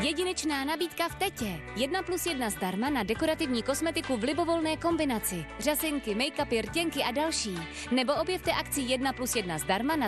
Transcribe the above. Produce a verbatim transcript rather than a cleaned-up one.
Jedinečná nabídka v Tetě. Jedna plus jedna zdarma na dekorativní kosmetiku v libovolné kombinaci. Řasinky, make-upy, rtěnky a další. Nebo objevte akci jedna plus jedna zdarma na